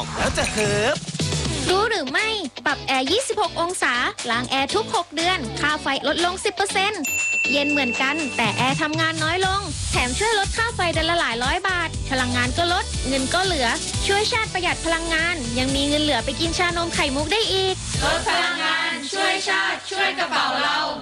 อกแล้วจะเฮิบรู้หรือไม่ปรับแอร์ 26 องศาล้างแอร์ทุก 6 เดือนค่าไฟลดลง 10% เย็นเหมือนกันแต่แอร์ทำงานน้อยลงแถมช่วยลดค่าไฟเดือนละหลายร้อยบาทพลังงานก็ลดเงินก็เหลือช่วยชาติประหยัดพลังงานยังมีเงินเหลือไปกินชานมไข่มุกได้อีกลดพลังงานช่วยชาติช่วยกระเป๋าเรา